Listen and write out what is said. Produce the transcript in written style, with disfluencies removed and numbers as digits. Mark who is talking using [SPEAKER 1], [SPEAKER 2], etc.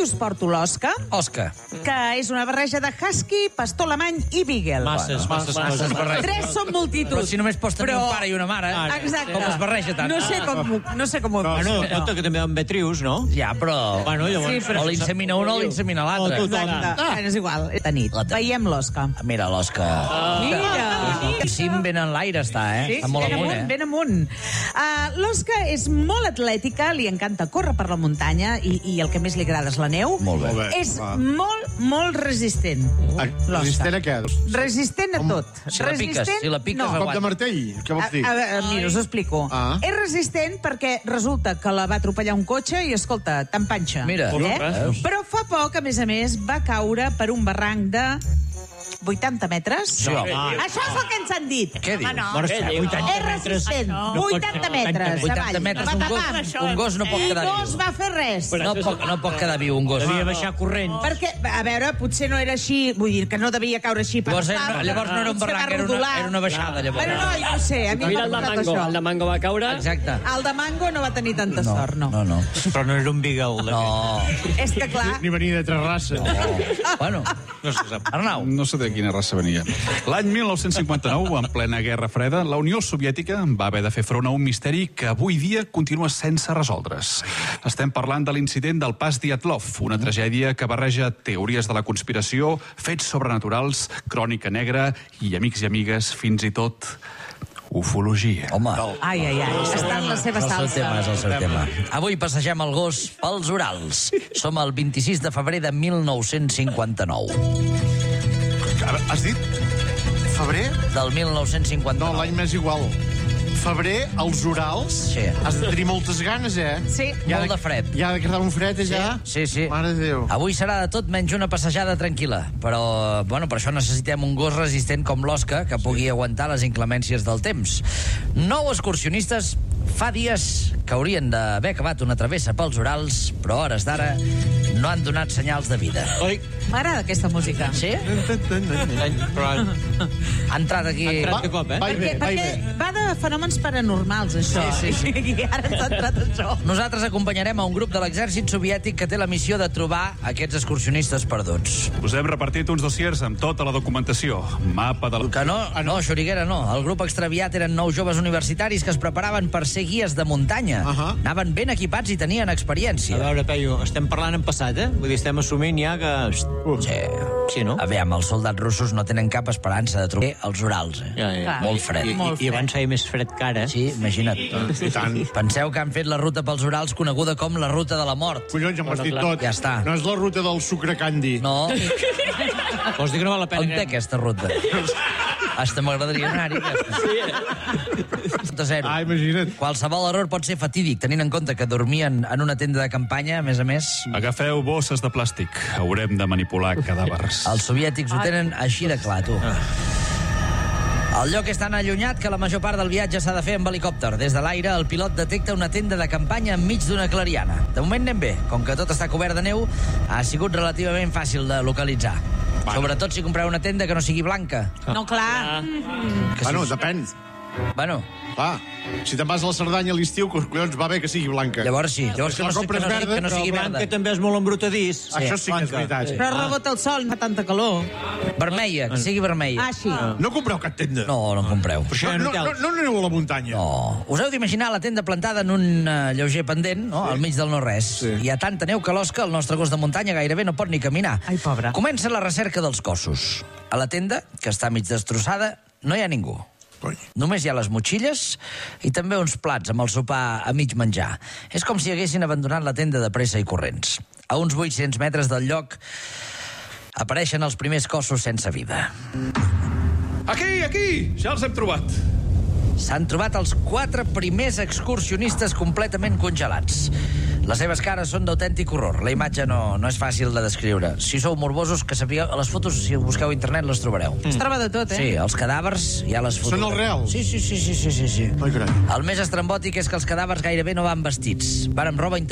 [SPEAKER 1] us porto l'Osca, que és una barreja de husky, pastor alemany i beagle.
[SPEAKER 2] Masses barreges.
[SPEAKER 1] 3 són multitud.
[SPEAKER 3] Però si només pots tenir un pare i una mare,
[SPEAKER 1] exacte.
[SPEAKER 3] com es barreja tant?
[SPEAKER 1] No sé com ho
[SPEAKER 2] Bueno, compte que també van betrius, no?
[SPEAKER 3] Ja, però...
[SPEAKER 2] Bueno, llavors...
[SPEAKER 1] Sí, però...
[SPEAKER 3] O l'insemina un o l'insemina l'altre.
[SPEAKER 1] Exacte. És igual. De nit. Veiem l'Osca.
[SPEAKER 3] Mira, l'Osca.
[SPEAKER 1] Mira.
[SPEAKER 3] El cim ben en l'aire està,
[SPEAKER 1] Sí,
[SPEAKER 3] Està molt amunt,
[SPEAKER 1] ben amunt. L'Osca és molt atlètica, li encanta córrer per la muntanya i el que més li agrada és la neu.
[SPEAKER 3] Molt bé.
[SPEAKER 1] És molt resistent.
[SPEAKER 4] Resistent a què?
[SPEAKER 1] Resistent a tot.
[SPEAKER 3] Si la piques,
[SPEAKER 1] no.
[SPEAKER 4] Cop de martell? Què vols dir?
[SPEAKER 1] Mira, us ho explico. És resistent perquè resulta que la va atropellar un cotxe i, escolta, t'empanxa.
[SPEAKER 3] Mira.
[SPEAKER 1] Però fa poc, a més, va caure per un barranc de 80 metres.
[SPEAKER 3] Sí, home.
[SPEAKER 1] Això és el que ens han dit.
[SPEAKER 3] Què dius?
[SPEAKER 1] És resistent. 80 metres.
[SPEAKER 3] 80 metres. Un gos no pot quedar
[SPEAKER 1] viu.
[SPEAKER 3] viu.
[SPEAKER 1] No es va fer res.
[SPEAKER 3] No pot quedar viu un gos.
[SPEAKER 2] Devia baixar corrent.
[SPEAKER 1] Perquè, a veure, potser no era així, vull dir que no devia caure així.
[SPEAKER 3] Llavors no era un barranc, era una baixada, llavors.
[SPEAKER 1] Bueno, no sé, a mi m'ha passat això.
[SPEAKER 5] El de Mango va caure.
[SPEAKER 3] Exacte.
[SPEAKER 1] El de Mango no va tenir tanta sort, no.
[SPEAKER 3] No.
[SPEAKER 2] Però no era un beagle.
[SPEAKER 3] No.
[SPEAKER 1] És que, clar...
[SPEAKER 4] Ni venia de Terrassa.
[SPEAKER 3] Bueno,
[SPEAKER 6] No se sap.
[SPEAKER 3] Arnau.
[SPEAKER 6] No sé de quina raça venia. L'any 1959, en plena Guerra Freda, la Unió Soviètica va haver de fer front a un misteri que avui dia continua sense resoldre's. Estem parlant de l'incident del Pas Dyatlov, una tragèdia que barreja teories de la conspiració, fets sobrenaturals, crònica negra i, amics i amigues, fins i tot ufologia.
[SPEAKER 3] Home.
[SPEAKER 1] Ai, està en la seva salsa.
[SPEAKER 3] És el seu tema. Avui passegem el gos pels Urals. Som el 26 de febrer de 1959.
[SPEAKER 4] Has dit? Febrer?
[SPEAKER 3] Del 1959.
[SPEAKER 4] No, l'any més igual. Febrer, als Urals.
[SPEAKER 3] Sí.
[SPEAKER 4] Has de tenir moltes ganes,
[SPEAKER 1] Sí.
[SPEAKER 3] Molt de fred.
[SPEAKER 4] Ja ha de quedar un fred, ja?
[SPEAKER 3] Sí.
[SPEAKER 4] Mare de Déu.
[SPEAKER 3] Avui serà de tot menys una passejada tranquil·la. Però, bueno, per això necessitem un gos resistent com l'Osca que pugui aguantar les inclemències del temps. 9 excursionistes fa dies que haurien d'haver acabat una travessa pels Urals, però a hores d'ara no han donat senyals de vida.
[SPEAKER 2] Oi?
[SPEAKER 1] M'agrada aquesta música.
[SPEAKER 3] Sí?
[SPEAKER 2] Però
[SPEAKER 3] Ha entrat aquí...
[SPEAKER 2] de cop,
[SPEAKER 1] Perquè va de fenòmens paranormals, això.
[SPEAKER 3] Sí.
[SPEAKER 1] I ara ens ha entrat això.
[SPEAKER 3] Nosaltres acompanyarem a un grup de l'exèrcit soviètic que té la missió de trobar aquests excursionistes perduts.
[SPEAKER 6] Us hem repartit uns dossiers amb tota la documentació. Mapa de la...
[SPEAKER 3] Que no, Xuriguera, no. El grup extraviat eren 9 joves universitaris que es preparaven per ser guies de muntanya. Anaven ben equipats i tenien experiència.
[SPEAKER 2] A veure, Peyu, estem parlant en passat, eh? Vull dir, estem assumint ja que... Sí, no?
[SPEAKER 3] Aviam, els soldats russos no tenen cap esperança de trobar els Urals.
[SPEAKER 2] Ja.
[SPEAKER 3] Molt fred.
[SPEAKER 2] I abans feia més fred que ara.
[SPEAKER 3] Sí, imagina't.
[SPEAKER 4] I tant.
[SPEAKER 3] Penseu que han fet la ruta pels Urals coneguda com la ruta de la mort.
[SPEAKER 4] Collons, ja m'ho has dit tot.
[SPEAKER 3] Ja està.
[SPEAKER 4] No és la ruta del sucre candi.
[SPEAKER 3] No.
[SPEAKER 2] Vols dir que no val la pena?
[SPEAKER 3] On té aquesta ruta? Hasta m'agradaria anar-hi. Sí.
[SPEAKER 4] Imagina't.
[SPEAKER 3] Qualsevol error pot ser fatídic, tenint en compte que dormien en una tenda de campanya, a més.
[SPEAKER 6] Agafeu bosses de plàstic. Haurem de manipular cadàvers.
[SPEAKER 3] Els soviètics ho tenen així de clar, tu. El lloc és tan allunyat que la major part del viatge s'ha de fer amb helicòpter. Des de l'aire, el pilot detecta una tenda de campanya enmig d'una clariana. De moment anem bé. Com que tot està cobert de neu, ha sigut relativament fàcil de localitzar. Sobretot si compreu una tenda que no sigui blanca.
[SPEAKER 1] No, clar.
[SPEAKER 4] Bueno, depèn.
[SPEAKER 3] Bueno,
[SPEAKER 4] Clar, si te'n vas a la Cerdanya a l'estiu, collons, va bé que sigui blanca.
[SPEAKER 3] llavors sí. Llavors que
[SPEAKER 4] la compres verda,
[SPEAKER 3] que no sigui verda.
[SPEAKER 2] Que també és molt embrutadís.
[SPEAKER 4] Això sí que és veritat.
[SPEAKER 1] Però rebota el sol, fa tanta calor.
[SPEAKER 3] Vermella, que sigui vermella.
[SPEAKER 1] Sí.
[SPEAKER 4] No compreu cap tenda.
[SPEAKER 3] No compreu.
[SPEAKER 4] No aneu a la muntanya.
[SPEAKER 3] No. Us heu d'imaginar la tenda plantada en un lleuger pendent, no? Al mig del no-res.
[SPEAKER 4] Sí.
[SPEAKER 3] Hi ha tanta neu que l'Osca, el nostre gos de muntanya, gairebé no pot ni caminar.
[SPEAKER 1] Ai, pobre.
[SPEAKER 3] Comença la recerca dels cossos. A la tenda, que està mig destrossada, no hi ha ningú.
[SPEAKER 4] Cony.
[SPEAKER 3] Només hi ha les motxilles i també uns plats amb el sopar a mig menjar. És com si haguessin abandonat la tenda de pressa i corrents. A uns 800 metres del lloc apareixen els primers cossos sense vida.
[SPEAKER 6] Aquí! Ja els hem trobat.
[SPEAKER 3] S'han trobat els 4 primers excursionistes completament congelats. Les seves cares són d'autèntic horror. La imatge no és fàcil de descriure. Si sou morbosos, que sapigueu... Les fotos, si busqueu a internet, les trobareu.
[SPEAKER 1] Es troba de tot,
[SPEAKER 3] Sí, els cadàvers, hi ha les fotos.
[SPEAKER 4] Són els reals?
[SPEAKER 3] Sí.
[SPEAKER 4] Ai, carai.
[SPEAKER 3] El més estrambòtic és que els cadàvers gairebé no van vestits. Van amb roba interior